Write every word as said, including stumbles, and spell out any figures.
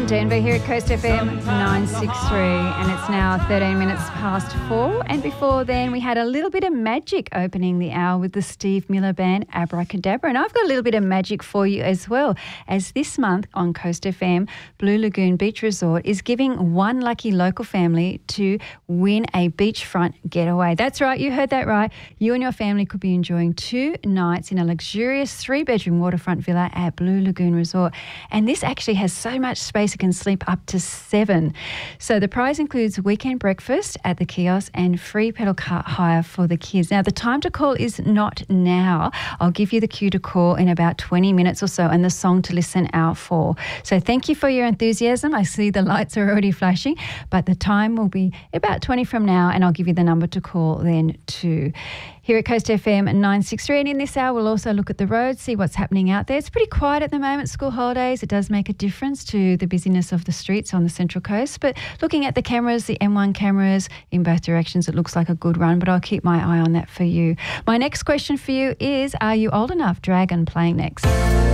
Denver here at Coast F M nine sixty-three, and it's now thirteen minutes past four. And before then, we had a little bit of magic opening the hour with the Steve Miller Band, Abracadabra. And I've got a little bit of magic for you as well, as this month on Coast F M, Blue Lagoon Beach Resort is giving one lucky local family to win a beachfront getaway. That's right, you heard that right. You and your family could be enjoying two nights in a luxurious three-bedroom waterfront villa at Blue Lagoon Resort. And this actually has so much space it can sleep up to seven. So the prize includes weekend breakfast at the kiosk and free pedal cart hire for the kids. Now, the time to call is not now. I'll give you the cue to call in about twenty minutes or so and the song to listen out for. So thank you for your enthusiasm. I see the lights are already flashing, but the time will be about twenty from now, and I'll give you the number to call then too. Here at Coast F M nine sixty-three, and in this hour we'll also look at the roads, see what's happening out there. It's pretty quiet at the moment, school holidays. It does make a difference to the busyness of the streets on the Central Coast, but looking at the cameras, the M one cameras in both directions, it looks like a good run, but I'll keep my eye on that for you. My next question for you is, are you old enough? Dragon playing next.